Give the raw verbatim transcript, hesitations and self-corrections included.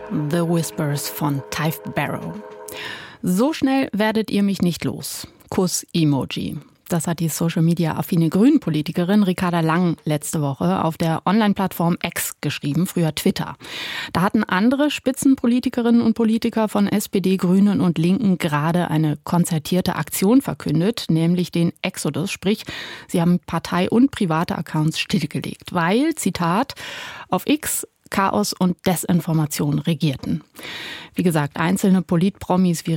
The Whispers von Tyfe Barrow. So schnell werdet ihr mich nicht los. Kuss-Emoji. Das hat die Social-Media-affine Grünen-Politikerin Ricarda Lang letzte Woche auf der Online-Plattform X geschrieben, früher Twitter. Da hatten andere Spitzenpolitikerinnen und Politiker von S P D, Grünen und Linken gerade eine konzertierte Aktion verkündet, nämlich den Exodus, sprich, sie haben Partei- und private Accounts stillgelegt, weil, Zitat, auf X Chaos und Desinformation regierten. Wie gesagt, einzelne Politpromis wie